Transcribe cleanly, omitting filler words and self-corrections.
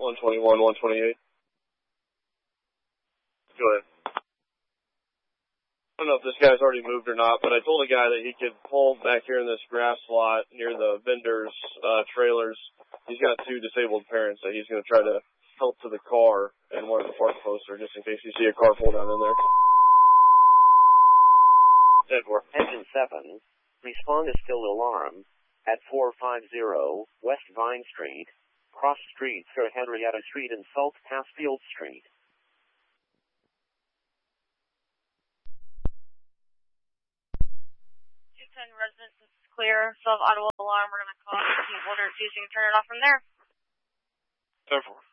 121, 128. Go ahead. I don't know if this guy's already moved or not, but I told a guy that he could pull back here in this grass lot near the vendors' trailers. He's got 2 disabled parents that he's going to try to help to the car and one of the park poster just in case you see a car pull down in there. Edward. Engine 7. Respond is still alarm at 450 West Vine Street, cross street Sir Henrietta Street and Salt Pass Field Street. Residence is clear. Sub auto alarm. We're going to call 15 order. So you can turn it off from there. 10-4.